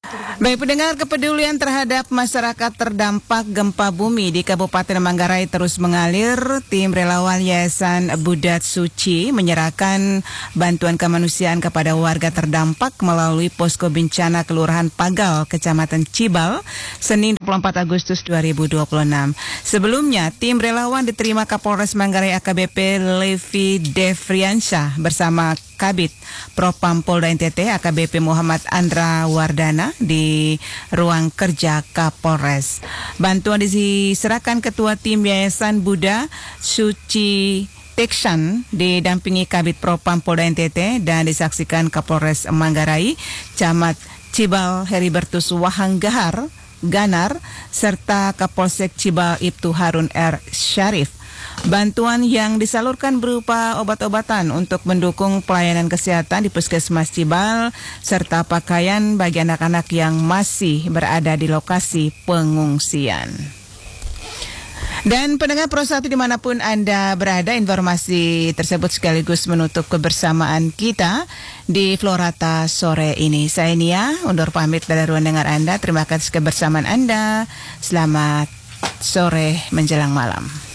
Baik pendengar, kepedulian terhadap masyarakat terdampak gempa bumi di Kabupaten Manggarai terus mengalir. Tim relawan Yayasan Budat Suci menyerahkan bantuan kemanusiaan kepada warga terdampak melalui posko bencana Kelurahan Pagal, Kecamatan Cibal, Senin 24 Agustus 2026. Sebelumnya, tim relawan diterima Kapolres Manggarai AKBP Levi Devriansyah bersama Kabid Propam Polda NTT AKBP Muhammad Andra Wardana di ruang kerja Kapolres. Bantuan diserahkan Ketua Tim Yayasan Buddha Suci Tekshan didampingi Kabid Propam Polda NTT dan disaksikan Kapolres Manggarai, Camat Cibal Heribertus Wahanggahar Ganar serta Kapolsek Cibal Ibtu Harun R. Syarif. Bantuan yang disalurkan berupa obat-obatan untuk mendukung pelayanan kesehatan di Puskesmas Cibal serta pakaian bagi anak-anak yang masih berada di lokasi pengungsian. Dan pendengar Pro 1 dimanapun Anda berada, informasi tersebut sekaligus menutup kebersamaan kita di Florata sore ini. Saya Nia, undur pamit dari ruang dengar Anda. Terima kasih kebersamaan Anda. Selamat sore menjelang malam.